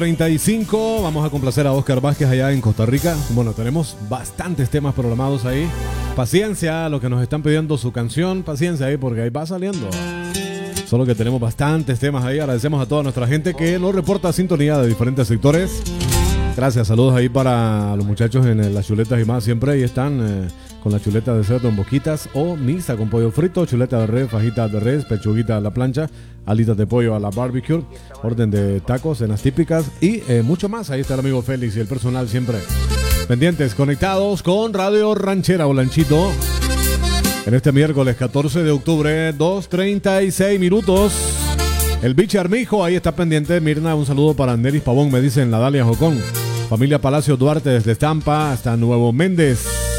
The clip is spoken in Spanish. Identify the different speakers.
Speaker 1: 35, vamos a complacer a Oscar Vázquez allá en Costa Rica. Bueno, tenemos bastantes temas programados ahí. Paciencia, los que nos están pidiendo su canción, paciencia ahí porque ahí va saliendo. Solo que tenemos bastantes temas ahí. Agradecemos a toda nuestra gente que nos reporta sintonía de diferentes sectores. Gracias, saludos ahí para los muchachos en las chuletas y más. Siempre ahí están con la chuleta de cerdo en boquitas o misa con pollo frito, chuleta de res, fajitas de res, pechuguita a la plancha, alitas de pollo a la barbecue, orden de tacos, cenas típicas y mucho más. Ahí está el amigo Félix y el personal siempre pendientes, conectados con Radio Ranchera o Lanchito. En este miércoles 14 de octubre, 2:36 minutos. El Biche Armijo, ahí está pendiente. Mirna, un saludo para Neris Pavón, me dicen la Dalia Jocón. Familia Palacio Duarte desde Estampa hasta Nuevo Méndez.